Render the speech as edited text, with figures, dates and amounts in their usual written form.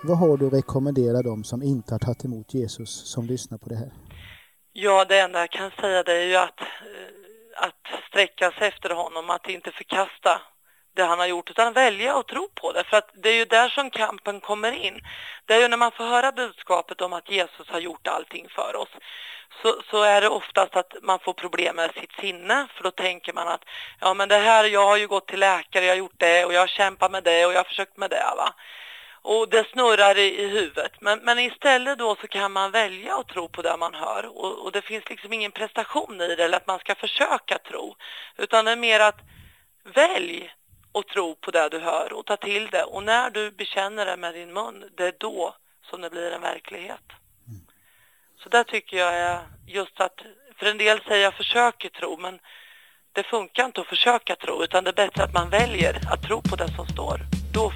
Vad har du att rekommendera dem som inte har tagit emot Jesus som lyssnar på det här? Ja, det enda jag kan säga det är ju att sträcka sig efter honom, att inte förkasta det han har gjort utan välja och tro på det. För att det är ju där som kampen kommer in. Det är ju när man får höra budskapet om att Jesus har gjort allting för oss. Så är det oftast att man får problem med sitt sinne. För då tänker man att ja, men det här, jag har ju gått till läkare, jag har gjort det och jag har kämpat med det och jag har försökt med det, va. Och det snurrar i huvudet. Men istället då så kan man välja att tro på det man hör. Och det finns liksom ingen prestation i det eller att man ska försöka tro. Utan det är mer att välj och tro på det du hör och ta till det. Och när du bekänner det med din mun, det är då som det blir en verklighet. Så där tycker jag är just att, för en del säger jag försöker tro, men det funkar inte att försöka tro utan det är bättre att man väljer att tro på det som står.